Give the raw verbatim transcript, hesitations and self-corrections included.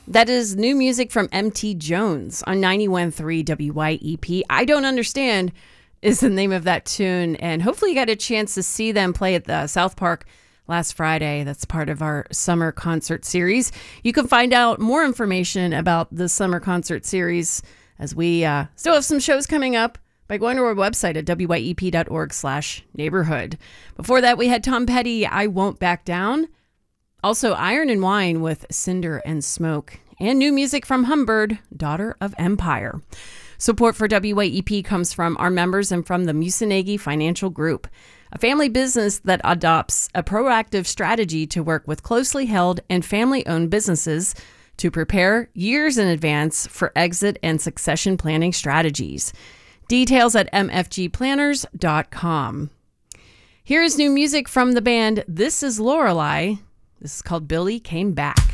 That is new music from M T Jones on ninety-one point three W Y E P. I Don't Understand is the name of that tune, and hopefully you got a chance to see them play at the South Park last Friday. That's part of our summer concert series. You can find out more information about the summer concert series as we uh, still have some shows coming up by going to our website at W Y E P dot org slash neighborhood. Before that, we had Tom Petty, I Won't Back Down. Also, Iron and Wine with Cinder and Smoke. And new music from Humbird, Daughter of Empire. Support for W Y E P comes from our members and from the Musunegi Financial Group, a family business that adopts a proactive strategy to work with closely held and family-owned businesses to prepare years in advance for exit and succession planning strategies. Details at m f g planners dot com. Here is new music from the band This Is Lorelei. This is called Billy Came Back.